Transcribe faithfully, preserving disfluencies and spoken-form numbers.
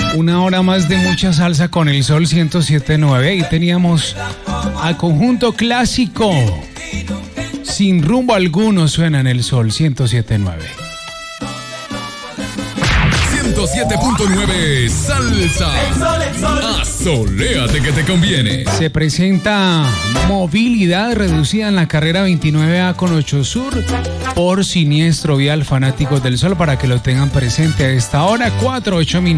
Una hora más de mucha salsa con el Sol ciento siete punto nueve. Y teníamos al conjunto clásico. Sin rumbo alguno suena en el Sol ciento siete punto nueve. ciento siete punto nueve Salsa. Asoléate que te conviene. Se presenta movilidad reducida en la carrera veintinueve A con ocho Sur por siniestro vial. Fanáticos del Sol, para que lo tengan presente a esta hora, cuatro, ocho minutos.